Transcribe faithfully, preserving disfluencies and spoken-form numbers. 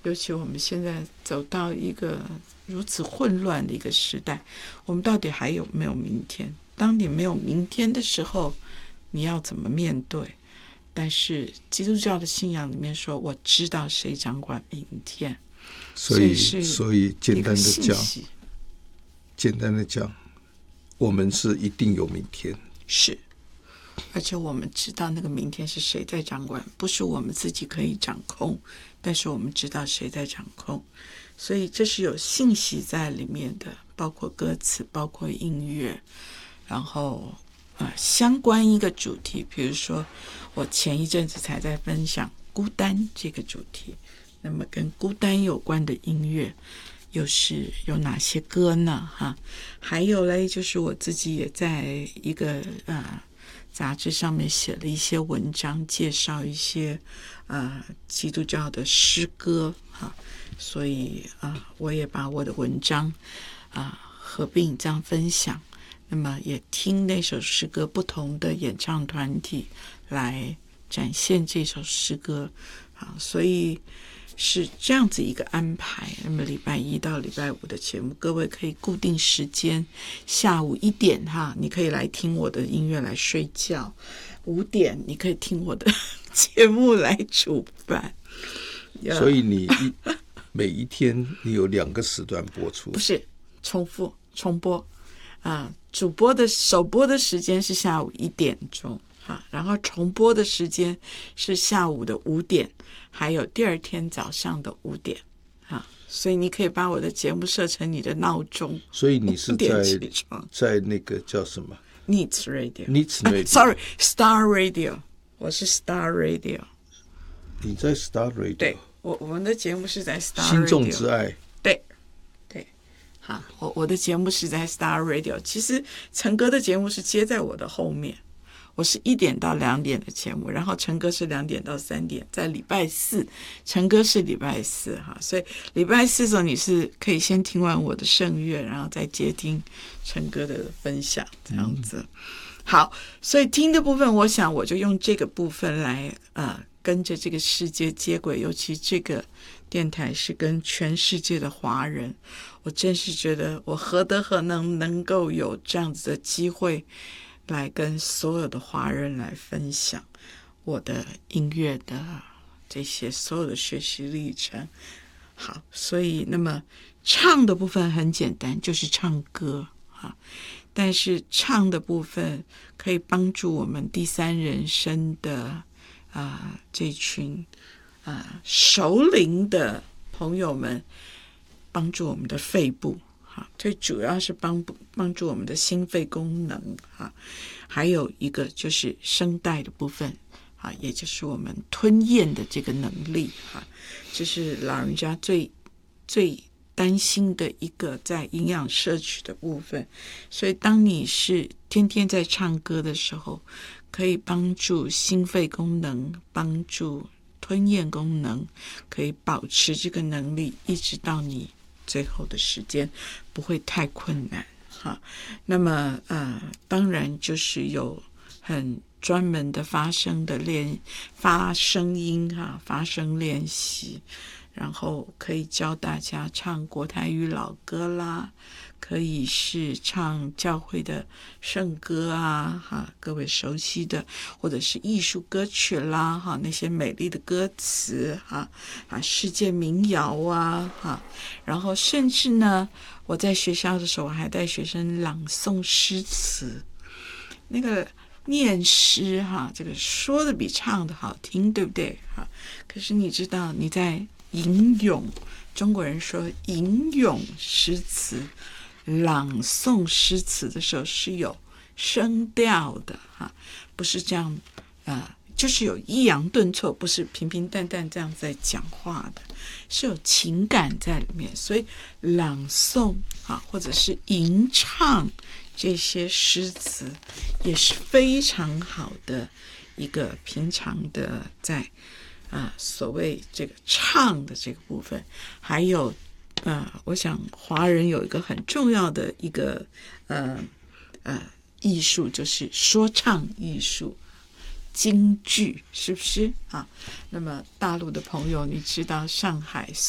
尤其我们现在走到一个如此混乱的一个时代，我们到底还有没有明天？当你没有明天的时候，你要怎么面对？但是基督教的信仰里面说，我知道谁掌管明天， 所以是所以简单的讲，简单的讲，我们是一定有明天， 是，而且我们知道那个明天是谁在掌管，不是我们自己可以掌控，但是我们知道谁在掌控，所以这是有信息在里面的，包括歌词，包括音乐，然后呃相关一个主题，比如说我前一阵子才在分享孤单这个主题，那么跟孤单有关的音乐又是有哪些歌呢？哈，还有嘞，就是我自己也在一个呃杂志上面写了一些文章，介绍一些呃基督教的诗歌哈，所以啊、呃，我也把我的文章啊、呃、合并这样分享。那么也听那首诗歌不同的演唱团体来展现这首诗歌啊，所以是这样子一个安排。那么礼拜一到礼拜五的节目，各位可以固定时间，下午一点哈，你可以来听我的音乐来睡觉；五点你可以听我的节目来煮饭。 所以你一每一天你有两个时段播出， 不是重复重播啊？主播的首播的时间是下午一点钟。啊，然后重播的时间是下午的五点，还有第二天早上的五点，啊，所以你可以把我的节目设成你的闹钟。 所以你是在在那个叫什么 Needs Radio Needs Radio、 啊、Sorry Star Radio， 我是 Star Radio。 你在 Star Radio？ 对，我我们的节目是在 Star Radio。 心中之爱。 对对，好，我我的节目是在 Star Radio。其实陈哥的节目是接在我的后面。我是一点到两点的节目，然后陈哥是两点到三点，在礼拜四，陈哥是礼拜四哈，所以礼拜四的时候你是可以先听完我的圣乐，然后再接听陈哥的分享，这样子。嗯、好，所以听的部分，我想我就用这个部分来呃跟着这个世界接轨，尤其这个电台是跟全世界的华人，我真是觉得我何德何能能够有这样子的机会。来跟所有的华人来分享我的音乐的这些所有的学习历程。好，所以那么唱的部分很简单，就是唱歌啊，但是唱的部分可以帮助我们第三人生的啊、呃、这群啊、呃、熟龄的朋友们，帮助我们的肺部。好，最主要是帮帮助我们的心肺功能哈，还有一个就是声带的部分啊，也就是我们吞咽的这个能力哈，这是老人家最最担心的一个在营养摄取的部分。所以当你是天天在唱歌的时候，可以帮助心肺功能，帮助吞咽功能，可以保持这个能力，一直到你最后的时间不会太困难哈。那么呃，当然就是有很专门的发声的练发声音哈，发声练习，然后可以教大家唱国台语老歌啦，可以是唱教会的圣歌啊哈，各位熟悉的，或者是艺术歌曲啦哈，那些美丽的歌词哈啊，世界民谣啊哈，然后甚至呢，我在学校的时候，我还带学生朗诵诗词，那个念诗哈，这个说的比唱的好听，对不对哈？可是你知道你在吟咏，中国人说吟咏诗词。朗诵诗词的时候是有声调的哈，不是这样呃，就是有抑扬顿挫，不是平平淡淡这样在讲话的，是有情感在里面。所以朗诵啊，或者是吟唱这些诗词也是非常好的一个平常的在啊、呃、所谓这个唱的这个部分。还有呃，我想华人有一个很重要的一个呃呃艺术，就是说唱艺术，京剧，是不是啊？那么大陆的朋友，你知道上海